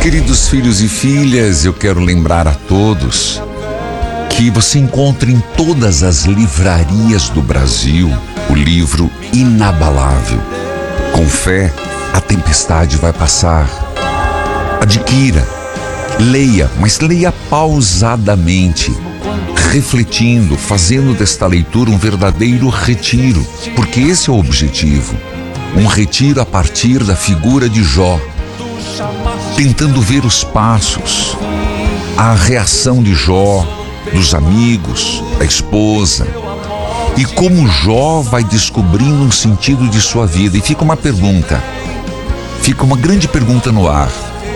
Queridos filhos e filhas, eu quero lembrar a todos que você encontra em todas as livrarias do Brasil o livro Inabalável. Com fé, a tempestade vai passar. Adquira, leia, mas leia pausadamente, refletindo, fazendo desta leitura um verdadeiro retiro, porque esse é o objetivo. Um retiro a partir da figura de Jó, tentando ver os passos, a reação de Jó, dos amigos, da esposa, e como Jó vai descobrindo um sentido de sua vida. E fica uma pergunta, fica uma grande pergunta no ar.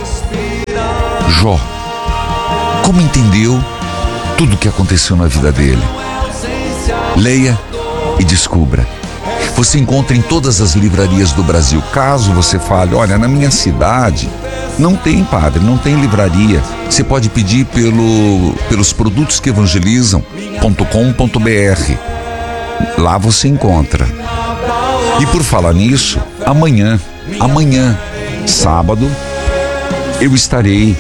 Jó, como entendeu tudo o que aconteceu na vida dele? Leia e descubra. Você encontra em todas as livrarias do Brasil. Caso você fale, olha, na minha cidade não tem, padre, não tem livraria, você pode pedir pelos produtos que evangelizam.com.br. Lá você encontra. E por falar nisso, amanhã, sábado, eu estarei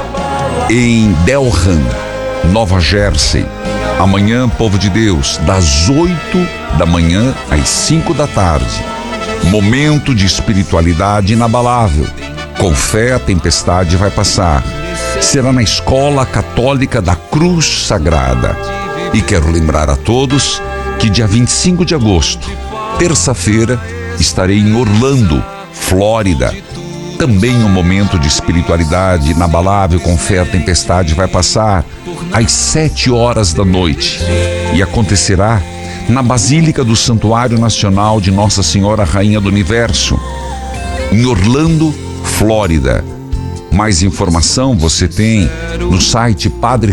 em Delran, Nova Jersey. Amanhã, povo de Deus, das 8 da manhã às 5 da tarde. Momento de espiritualidade inabalável. Com fé, a tempestade vai passar. Será na Escola Católica da Cruz Sagrada. E quero lembrar a todos que dia 25 de agosto, terça-feira, estarei em Orlando, Flórida. Também um momento de espiritualidade inabalável. Com fé, a tempestade vai passar às 7 horas da noite. E acontecerá na Basílica do Santuário Nacional de Nossa Senhora Rainha do Universo, em Orlando, Flórida. Mais informação você tem no site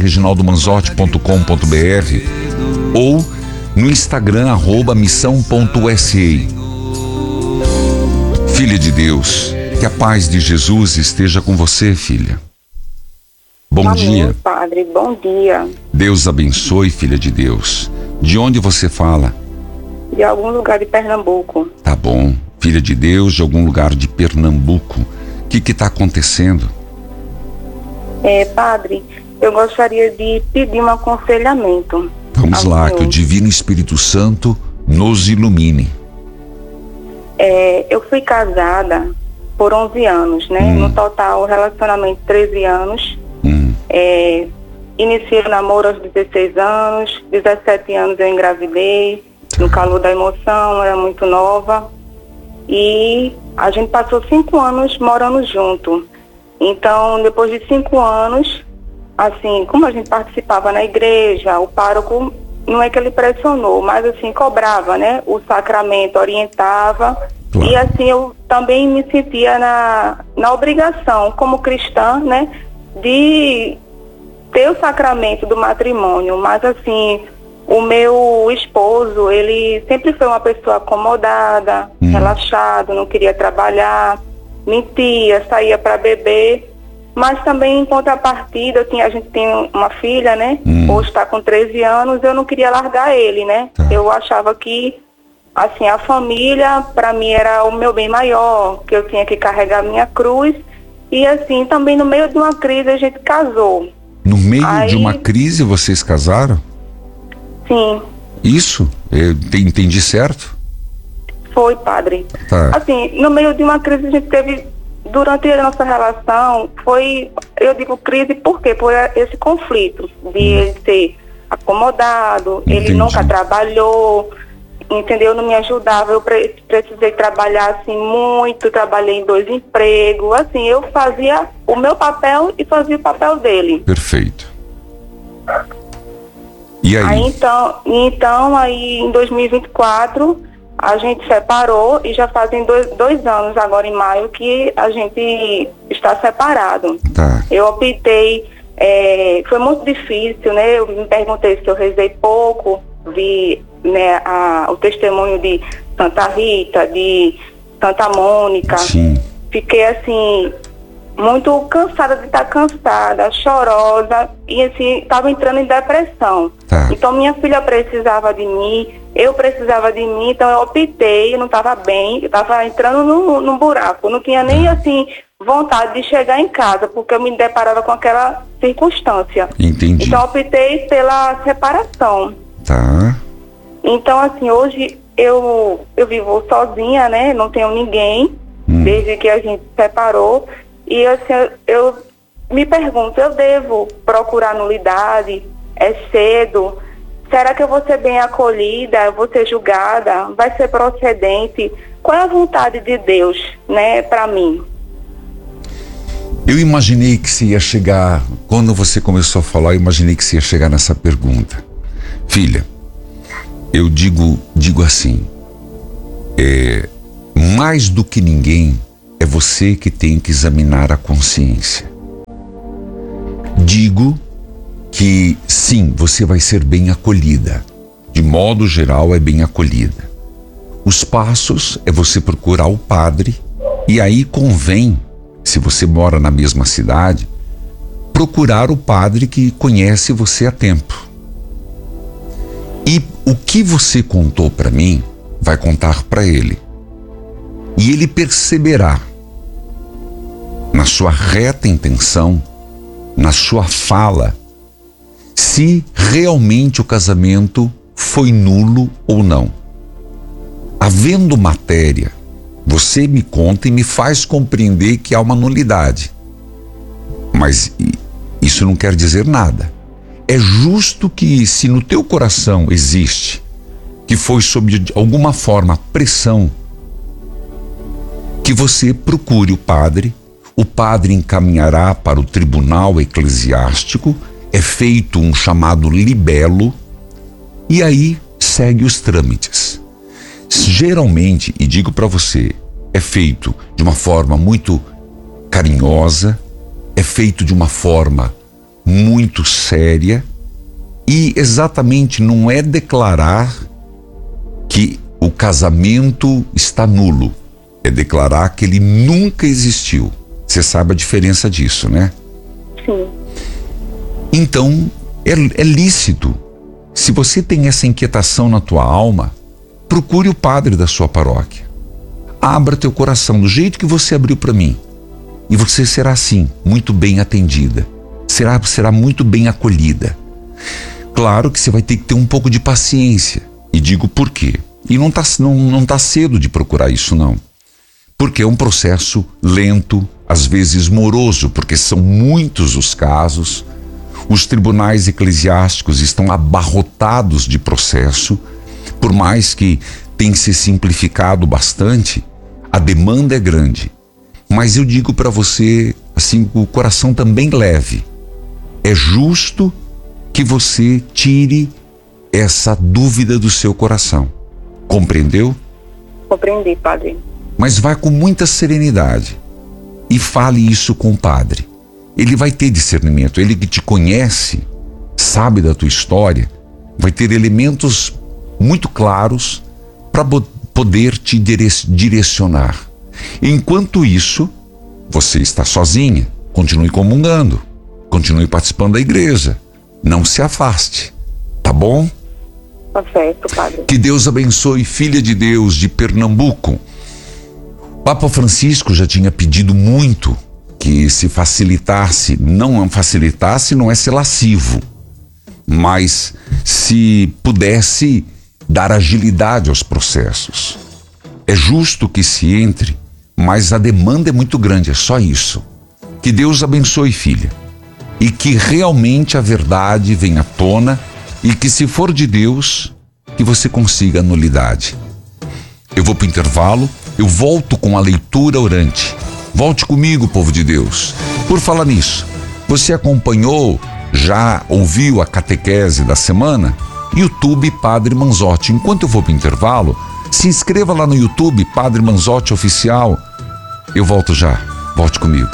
padrereginaldomanzotti.com.br ou no Instagram @missão.sa. Filha de Deus, que a paz de Jesus esteja com você, filha. Bom dia. Padre, bom dia. Deus abençoe, filha de Deus. De onde você fala? De algum lugar de Pernambuco. Tá bom. Filha de Deus, de algum lugar de Pernambuco. O que está acontecendo? Padre, eu gostaria de pedir um aconselhamento. Vamos lá, que o Divino Espírito Santo nos ilumine. Eu fui casada por 11 anos, né? No total, relacionamento 13 anos. Iniciei o namoro aos 16 anos, 17 anos eu engravidei, no calor da emoção, era muito nova. E a gente passou 5 anos morando junto. Então, depois de 5 anos, assim, como a gente participava na igreja, o pároco, não é que ele pressionou, mas assim, cobrava, né? O sacramento orientava. Claro. E assim, eu também me sentia na obrigação, como cristã, né? De ter o sacramento do matrimônio. Mas assim, o meu esposo, ele sempre foi uma pessoa acomodada, relaxado, não queria trabalhar, mentia, saía para beber. Mas também, em contrapartida, assim, a gente tem uma filha, né? Hoje está com 13 anos, eu não queria largar ele, né? Eu achava que, assim, a família, para mim, era o meu bem maior, que eu tinha que carregar a minha cruz. E, assim, também no meio de uma crise, a gente casou. No meio de uma crise, vocês casaram? Sim. Isso? Eu entendi certo? Foi, padre. Tá. Assim, no meio de uma crise, a gente teve... Durante a nossa relação, foi, eu digo crise por quê? Por esse conflito de ele ser acomodado, Entendi. Ele nunca trabalhou, entendeu? Não me ajudava, eu precisei trabalhar assim muito, trabalhei em 2 empregos, assim, eu fazia o meu papel e fazia o papel dele. Perfeito. E aí? Aí em 2024... a gente separou e já fazem 2 anos agora em maio que a gente está separado. Tá. Eu optei, foi muito difícil, né? Eu me perguntei se eu rezei pouco, vi, né, o testemunho de Santa Rita, de Santa Mônica. Sim. Fiquei assim, muito cansada de estar cansada, chorosa e assim, estava entrando em depressão. Tá. Então minha filha precisava de mim. eu precisava de mim, então eu optei, eu não estava bem, eu estava entrando num buraco, eu não tinha nem assim vontade de chegar em casa, porque eu me deparava com aquela circunstância. Entendi. Então eu optei pela separação. Tá. Então assim, hoje eu vivo sozinha, né? Não tenho ninguém, desde que a gente separou. E assim, eu me pergunto, eu devo procurar nulidade? É cedo? Será que eu vou ser bem acolhida? Eu vou ser julgada? Vai ser procedente? Qual é a vontade de Deus, né, para mim? Eu imaginei que você ia chegar, quando você começou a falar, eu imaginei que você ia chegar nessa pergunta. Filha, eu digo assim, mais do que ninguém, é você que tem que examinar a consciência. Digo que sim, você vai ser bem acolhida. De modo geral, é bem acolhida. Os passos é você procurar o padre, e aí convém, se você mora na mesma cidade, procurar o padre que conhece você há tempo. E o que você contou para mim, vai contar para ele. E ele perceberá, na sua reta intenção, na sua fala, se realmente o casamento foi nulo ou não. Havendo matéria, você me conta e me faz compreender que há uma nulidade. Mas isso não quer dizer nada. É justo que, se no teu coração existe que foi sob de alguma forma pressão, que você procure o padre encaminhará para o tribunal eclesiástico, é feito um chamado libelo, e aí segue os trâmites. Geralmente, e digo para você, é feito de uma forma muito carinhosa, é feito de uma forma muito séria, e exatamente não é declarar que o casamento está nulo, é declarar que ele nunca existiu. Você sabe a diferença disso, né? Sim. Então, é lícito. Se você tem essa inquietação na tua alma, procure o padre da sua paróquia. Abra teu coração do jeito que você abriu para mim. E você será assim, muito bem atendida. Será muito bem acolhida. Claro que você vai ter que ter um pouco de paciência. E digo por quê. E não tá cedo de procurar isso, não. Porque é um processo lento, às vezes moroso, porque são muitos os casos. Os tribunais eclesiásticos estão abarrotados de processo. Por mais que tenha se simplificado bastante, a demanda é grande. Mas eu digo para você, assim, o coração também leve. É justo que você tire essa dúvida do seu coração. Compreendeu? Compreendi, padre. Mas vai com muita serenidade e fale isso com o padre. Ele vai ter discernimento, ele que te conhece, sabe da tua história, vai ter elementos muito claros para poder te direcionar. Enquanto isso, você está sozinha, continue comungando, continue participando da igreja, não se afaste, tá bom? Tá certo, padre. Que Deus abençoe, filha de Deus de Pernambuco. Papa Francisco já tinha pedido muito que se facilitasse, não é ser lascivo, mas se pudesse dar agilidade aos processos. É justo que se entre, mas a demanda é muito grande, é só isso. Que Deus abençoe, filha, e que realmente a verdade venha à tona, e que, se for de Deus, que você consiga a nulidade. Eu vou para o intervalo, eu volto com a leitura orante. Volte comigo, povo de Deus. Por falar nisso, você acompanhou, já ouviu a catequese da semana? YouTube Padre Manzotti. Enquanto eu vou para o intervalo, se inscreva lá no YouTube Padre Manzotti Oficial. Eu volto já. Volte comigo.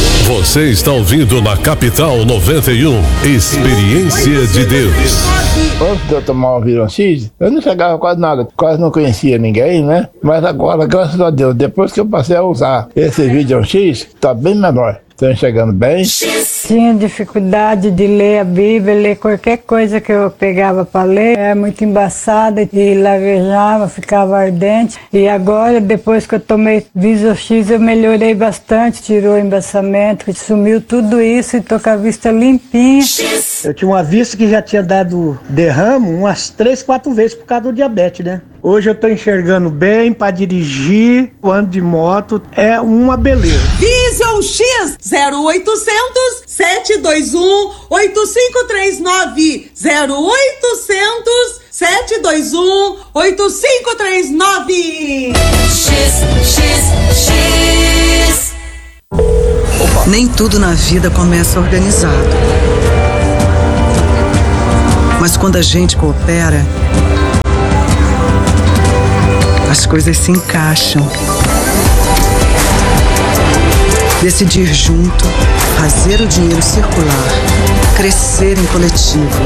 Você está ouvindo na Capital 91, Experiência de Deus. Antes de eu tomar o Vision X, eu não chegava quase nada, quase não conhecia ninguém, né? Mas agora, graças a Deus, depois que eu passei a usar esse Vision X, tá bem menor. Estou enxergando bem. Tinha dificuldade de ler a Bíblia, ler qualquer coisa que eu pegava para ler. Era muito embaçada e lavejava, ficava ardente. E agora, depois que eu tomei Vision X, eu melhorei bastante. Tirou o embaçamento, sumiu tudo isso e tô com a vista limpinha. Eu tinha uma vista que já tinha dado derrame umas 3, 4 vezes por causa do diabetes, né? Hoje eu tô enxergando bem para dirigir, ando de moto, é uma beleza. Vision X 0800 721 8539 0800 721 8539. XXX. Nem tudo na vida começa organizado. Mas quando a gente coopera, as coisas se encaixam. Decidir junto, fazer o dinheiro circular, crescer em coletivo.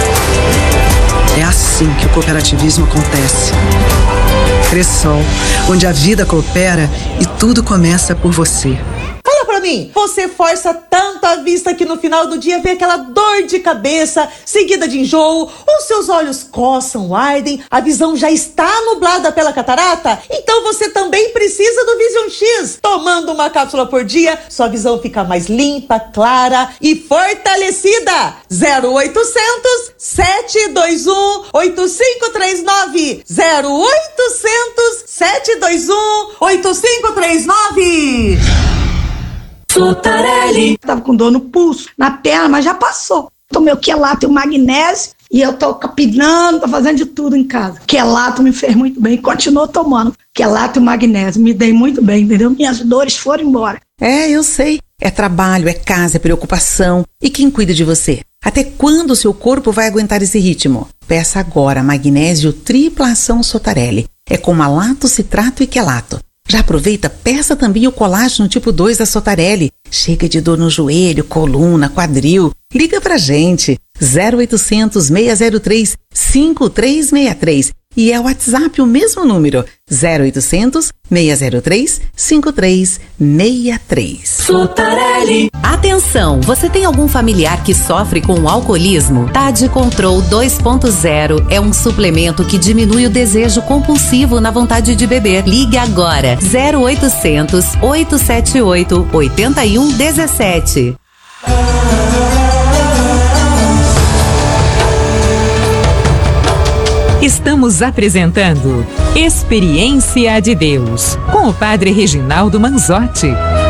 É assim que o cooperativismo acontece. Cressol, onde a vida coopera e tudo começa por você. Fala pra mim, você força tanto a vista que no final do dia vem aquela dor de cabeça, seguida de enjoo, os seus olhos coçam, ardem, a visão já está nublada pela catarata? Então você também precisa do Vision X. Tomando uma cápsula por dia, sua visão fica mais limpa, clara e fortalecida. 0800 721 8539 0800 721 8539. Sotarelli. Tava com dor no pulso, na perna, mas já passou. Tomei o quelato e o magnésio e eu tô capinando, tô fazendo de tudo em casa. Quelato me fez muito bem, continuo tomando. Quelato e magnésio, me dei muito bem, entendeu? Minhas dores foram embora. Eu sei. É trabalho, é casa, é preocupação. E quem cuida de você? Até quando o seu corpo vai aguentar esse ritmo? Peça agora magnésio tripla ação Sotarelli. É com malato, citrato e quelato. Já aproveita, peça também o colágeno tipo 2 da Sotarelli. Chega de dor no joelho, coluna, quadril. Liga pra gente. 0800 603 5363. E é o WhatsApp o mesmo número. 0800 603 5363. Sotarelli. Atenção, você tem algum familiar que sofre com o alcoolismo? Tade Control 2.0 é um suplemento que diminui o desejo compulsivo na vontade de beber. Ligue agora. 0800 878 8117. Estamos apresentando Experiência de Deus com o Padre Reginaldo Manzotti.